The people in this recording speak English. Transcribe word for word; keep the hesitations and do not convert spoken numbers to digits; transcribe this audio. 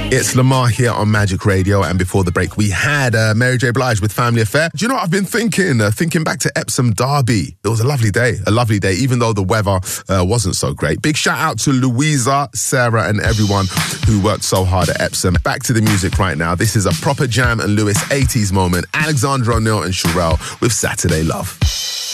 It's Lamar here on Magic Radio, and before the break we had uh, Mary J. Blige with Family Affair. Do you know what I've been thinking? Uh, thinking back to Epsom Derby. It was a lovely day, a lovely day, even though the weather uh, wasn't so great. Big shout out to Louisa, Sarah and everyone who worked so hard at Epsom. Back to the music right now. This is a proper Jam and Lewis eighties moment. Alexandra O'Neal and Sherelle with Saturday Love.